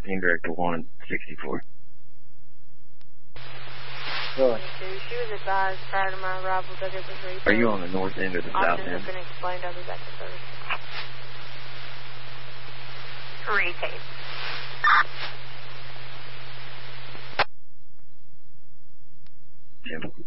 Team Director 164. Really? She was advised prior to my arrival that it was repaid. Are you on the north end or the south Options end? have been explained. I'll be back to Thursday. Repaid. Jim.